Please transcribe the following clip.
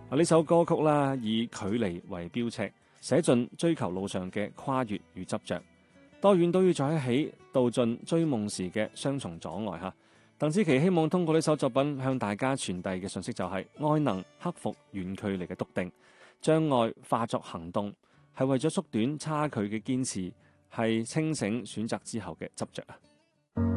呢首歌曲啦，以距離為標尺，寫盡追求路上嘅跨越與執着，多遠都要在一起，道盡追夢時嘅雙重阻礙嚇。鄧紫棋希望通過呢首作品向大家傳遞嘅信息就係、愛能克服遠距離嘅篤定，將愛化作行動，係為咗縮短差距嘅堅持，係清醒選擇之後嘅執着啊！